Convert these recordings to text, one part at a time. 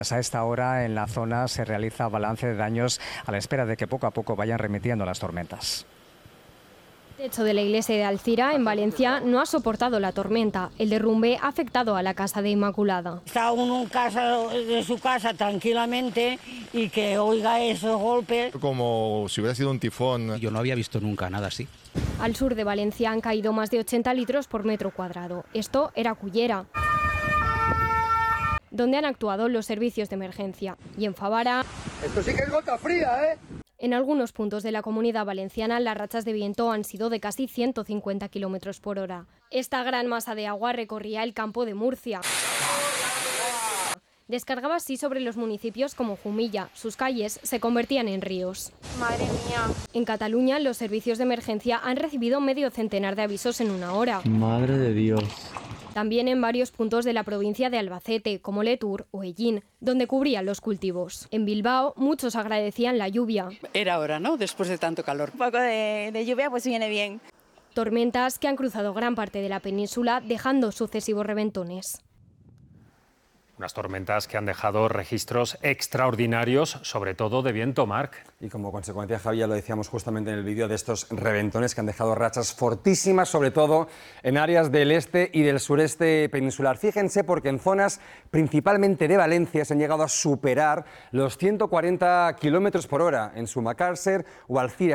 A esta hora en la zona se realiza balance de daños a la espera de que poco a poco vayan remitiendo las tormentas. El techo de la iglesia de Alcira, en Valencia, no ha soportado la tormenta. El derrumbe ha afectado a la casa de Inmaculada. Está uno de su casa tranquilamente y que oiga esos golpes. Como si hubiera sido un tifón. Yo no había visto nunca nada así. Al sur de Valencia han caído más de 80 litros por metro cuadrado. Esto era Cullera, donde han actuado los servicios de emergencia. Y en Favara... Esto sí que es gota fría, ¿eh? En algunos puntos de la Comunidad Valenciana las rachas de viento han sido de casi 150 km por hora. Esta gran masa de agua recorría el campo de Murcia. Descargaba así sobre los municipios como Jumilla. Sus calles se convertían en ríos. Madre mía. En Cataluña, los servicios de emergencia han recibido medio centenar de avisos en una hora. Madre de Dios. También en varios puntos de la provincia de Albacete, como Letur o Ellín, donde cubrían los cultivos. En Bilbao, muchos agradecían la lluvia. Era hora, ¿no?, después de tanto calor. Un poco de lluvia pues viene bien. Tormentas que han cruzado gran parte de la península, dejando sucesivos reventones. Unas tormentas que han dejado registros extraordinarios, sobre todo de viento, Marc. Y como consecuencia, Javi, ya lo decíamos justamente en el vídeo, de estos reventones que han dejado rachas fortísimas, sobre todo en áreas del este y del sureste peninsular. Fíjense, porque en zonas principalmente de Valencia se han llegado a superar los 140 km por hora en Sumacàrcer o Alcira.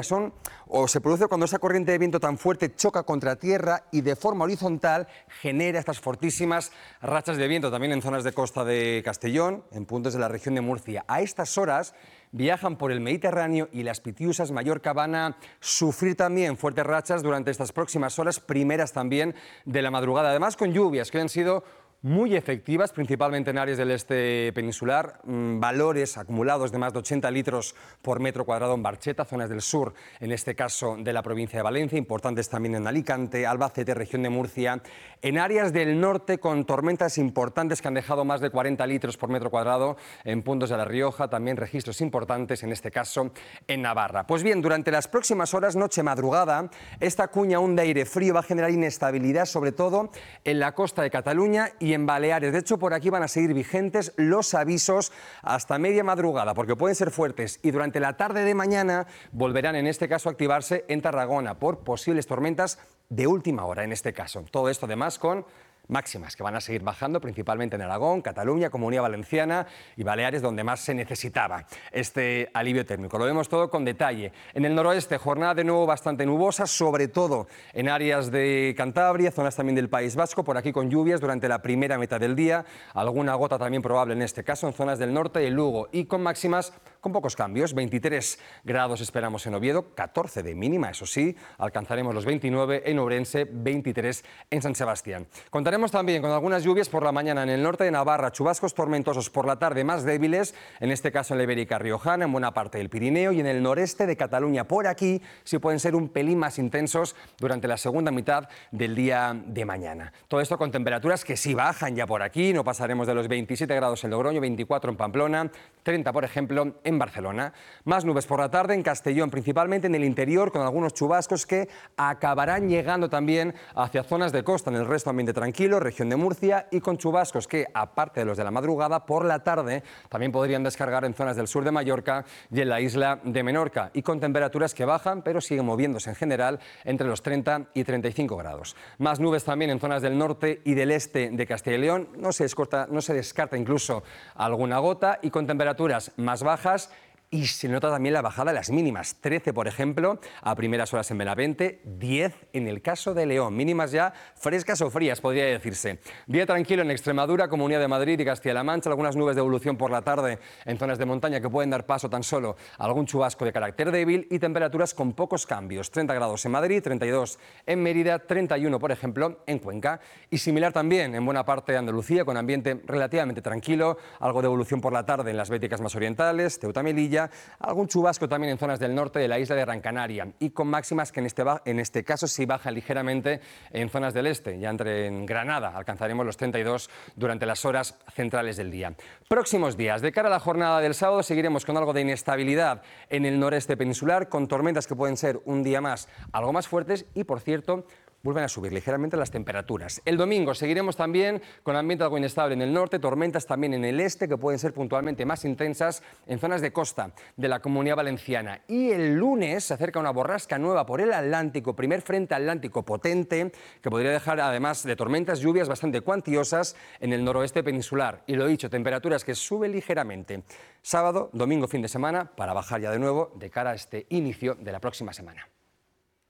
Se produce cuando esa corriente de viento tan fuerte choca contra tierra y de forma horizontal genera estas fortísimas rachas de viento. También en zonas de costa de Castellón, en puntos de la región de Murcia. A estas horas viajan por el Mediterráneo y las Pitiusas, Mallorca, van a sufrir también fuertes rachas durante estas próximas horas, primeras también de la madrugada. Además, con lluvias que han sido muy efectivas, principalmente en áreas del este peninsular, valores acumulados de más de 80 litros por metro cuadrado en Barcheta, zonas del sur, en este caso de la provincia de Valencia, importantes también en Alicante, Albacete, región de Murcia, en áreas del norte con tormentas importantes que han dejado más de 40 litros por metro cuadrado en puntos de La Rioja, también registros importantes, en este caso en Navarra. Pues bien, durante las próximas horas, noche, madrugada, esta cuña de aire frío va a generar inestabilidad, sobre todo en la costa de Cataluña y en Baleares. De hecho, por aquí van a seguir vigentes los avisos hasta media madrugada, porque pueden ser fuertes, y durante la tarde de mañana volverán en este caso a activarse en Tarragona por posibles tormentas de última hora en este caso. Todo esto además con máximas que van a seguir bajando, principalmente en Aragón, Cataluña, Comunidad Valenciana y Baleares, donde más se necesitaba este alivio térmico. Lo vemos todo con detalle. En el noroeste, jornada de nuevo bastante nubosa, sobre todo en áreas de Cantabria, zonas también del País Vasco, por aquí con lluvias durante la primera mitad del día, alguna gota también probable en este caso en zonas del norte y Lugo, y con máximas con pocos cambios. 23 grados esperamos en Oviedo, 14 de mínima, eso sí, alcanzaremos los 29 en Ourense, 23 en San Sebastián. Contaremos también con algunas lluvias por la mañana en el norte de Navarra, chubascos tormentosos por la tarde más débiles, en este caso en la Ibérica Riojana, en buena parte del Pirineo y en el noreste de Cataluña. Por aquí sí pueden ser un pelín más intensos durante la segunda mitad del día de mañana. Todo esto con temperaturas que sí bajan ya por aquí, no pasaremos de los 27 grados en Logroño, 24 en Pamplona, 30 por ejemplo en Barcelona. Más nubes por la tarde en Castellón, principalmente en el interior, con algunos chubascos que acabarán llegando también hacia zonas de costa, en el resto ambiente tranquilo, región de Murcia, y con chubascos que, aparte de los de la madrugada, por la tarde también podrían descargar en zonas del sur de Mallorca y en la isla de Menorca, y con temperaturas que bajan, pero siguen moviéndose en general entre los 30 y 35 grados. Más nubes también en zonas del norte y del este de Castilla y León, no se descarta incluso alguna gota, y con temperaturas más bajas. Y se nota también la bajada de las mínimas, 13 por ejemplo a primeras horas en Benavente, 10 en el caso de León, mínimas ya frescas o frías podría decirse. Día tranquilo en Extremadura, Comunidad de Madrid y Castilla-La Mancha, algunas nubes de evolución por la tarde en zonas de montaña que pueden dar paso tan solo a algún chubasco de carácter débil, y temperaturas con pocos cambios, 30 grados en Madrid, 32 en Mérida, 31 por ejemplo en Cuenca, y similar también en buena parte de Andalucía, con ambiente relativamente tranquilo, algo de evolución por la tarde en las Béticas más orientales, Ceuta, Melilla, algún chubasco también en zonas del norte de la isla de Gran Canaria, y con máximas que en este caso sí bajan ligeramente en zonas del este. Ya en Granada alcanzaremos los 32 durante las horas centrales del día. Próximos días, de cara a la jornada del sábado, seguiremos con algo de inestabilidad en el noreste peninsular, con tormentas que pueden ser un día más algo más fuertes y, por cierto, vuelven a subir ligeramente las temperaturas. El domingo seguiremos también con ambiente algo inestable en el norte, tormentas también en el este que pueden ser puntualmente más intensas en zonas de costa de la Comunidad Valenciana. Y el lunes se acerca una borrasca nueva por el Atlántico, primer frente atlántico potente que podría dejar, además de tormentas, lluvias bastante cuantiosas en el noroeste peninsular. Y lo dicho, temperaturas que suben ligeramente sábado, domingo, fin de semana, para bajar ya de nuevo de cara a este inicio de la próxima semana.